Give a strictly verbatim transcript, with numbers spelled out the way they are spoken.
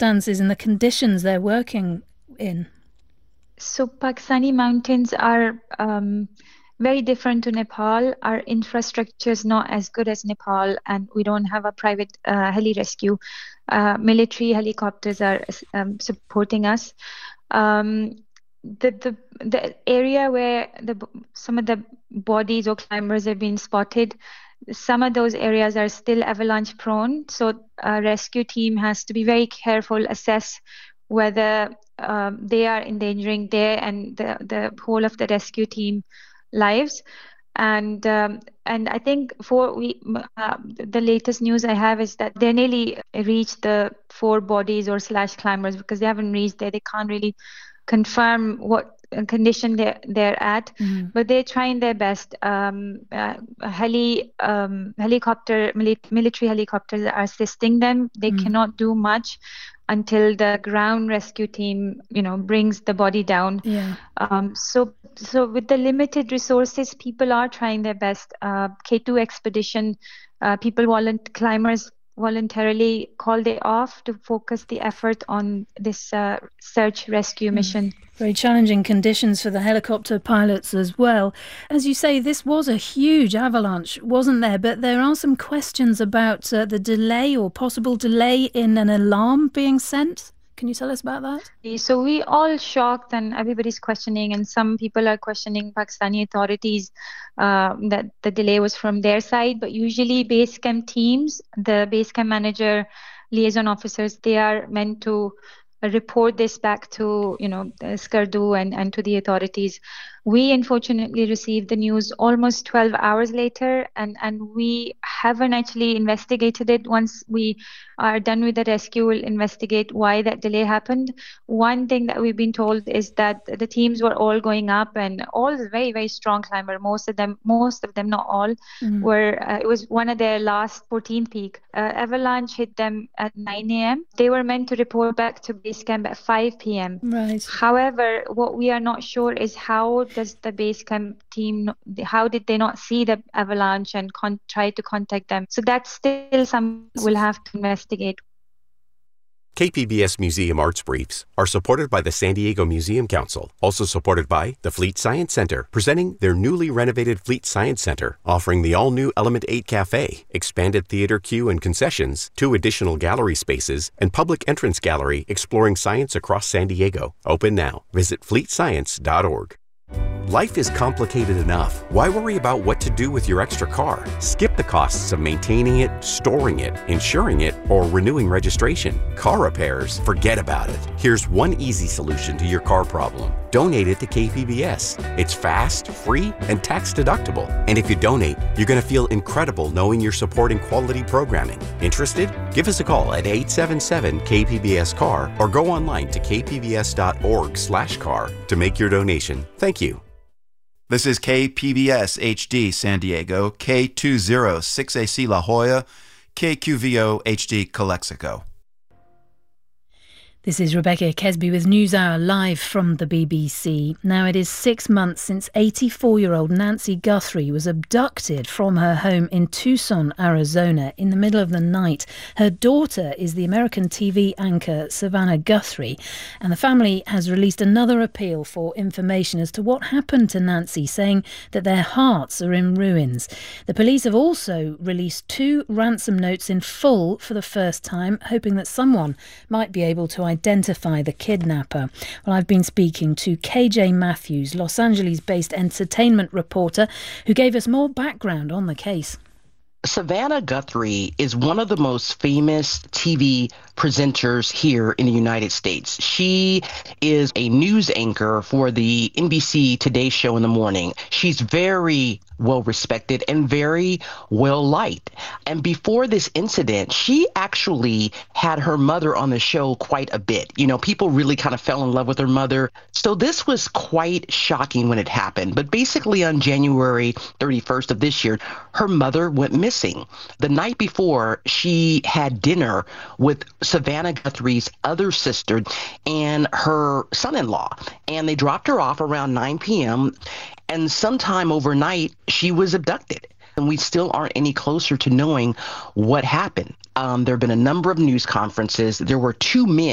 circumstances and the conditions they're working in? So Pakistani mountains are um, very different to Nepal. Our infrastructure is not as good as Nepal, and we don't have a private uh, heli rescue. Uh, military helicopters are um, supporting us. Um, the the the area where the some of the bodies or climbers have been spotted, some of those areas are still avalanche prone. So a rescue team has to be very careful, assess whether um, they are endangering their and the, the whole of the rescue team lives. And um, and I think for we uh, the latest news I have is that they nearly reached the four bodies or slash climbers, because they haven't reached there. They can't really confirm what condition they're, they're at, mm-hmm. but they're trying their best. Um, uh, heli, um, helicopter, mili- military helicopters are assisting them. They mm-hmm. cannot do much until the ground rescue team, you know, brings the body down. Yeah. Um, so, so with the limited resources, people are trying their best. Uh, K two expedition, uh, people, volunt- climbers voluntarily called it off to focus the effort on this uh, search rescue mission. Mm. Very challenging conditions for the helicopter pilots as well. As you say, this was a huge avalanche, wasn't there? But there are some questions about uh, the delay or possible delay in an alarm being sent. Can you tell us about that? So we all shocked, and everybody's questioning, and some people are questioning Pakistani authorities uh, that the delay was from their side. But usually base camp teams, the base camp manager, liaison officers, they are meant to report this back to, you know, Skardu and, and to the authorities. We unfortunately received the news almost twelve hours later, and, and we haven't actually investigated it. Once we are done with the rescue, we'll investigate why that delay happened. One thing that we've been told is that the teams were all going up, and all very, very strong climber. Most of them, most of them, not all, mm-hmm. were, uh, it was one of their last fourteenth peak. Uh, avalanche hit them at nine a.m. They were meant to report back to base camp at five p.m. Right. However, what we are not sure is how does the base camp team, how did they not see the avalanche and con- try to contact them? So that's still something we'll have to investigate. K P B S Museum Arts Briefs are supported by the San Diego Museum Council, also supported by the Fleet Science Center, presenting their newly renovated Fleet Science Center, offering the all-new Element eight Cafe, expanded theater queue and concessions, two additional gallery spaces, and public entrance gallery exploring science across San Diego. Open now. Visit fleet science dot org. Life is complicated enough. Why worry about what to do with your extra car? Skip the costs of maintaining it, storing it, insuring it, or renewing registration. Car repairs, forget about it. Here's one easy solution to your car problem. Donate it to K P B S. It's fast, free, and tax deductible. And if you donate, you're going to feel incredible knowing you're supporting quality programming. Interested? Give us a call at eight seven seven K P B S car or go online to k p b s dot org slash car to make your donation. Thank you. This is K P B S H D San Diego, K two oh six A C La Jolla, K Q V O H D Calexico. This is Rebecca Kesby with NewsHour live from the B B C. Now, it is six months since eighty-four-year-old Nancy Guthrie was abducted from her home in Tucson, Arizona, in the middle of the night. Her daughter is the American T V anchor Savannah Guthrie, and the family has released another appeal for information as to what happened to Nancy, saying that their hearts are in ruins. The police have also released two ransom notes in full for the first time, hoping that someone might be able to identify the kidnapper. Well, I've been speaking to K J Matthews, Los Angeles-based entertainment reporter, who gave us more background on the case. Savannah Guthrie is one of the most famous T V presenters here in the United States. She is a news anchor for the N B C Today Show in the morning. She's very well respected and very well liked. And before this incident, she actually had her mother on the show quite a bit. You know, people really kind of fell in love with her mother. So this was quite shocking when it happened. But basically on January thirty-first of this year, her mother went missing. The night before, she had dinner with Savannah Guthrie's other sister and her son-in-law. And they dropped her off around nine p.m. And sometime overnight, she was abducted. And we still aren't any closer to knowing what happened. Um, there have been a number of news conferences. There were two men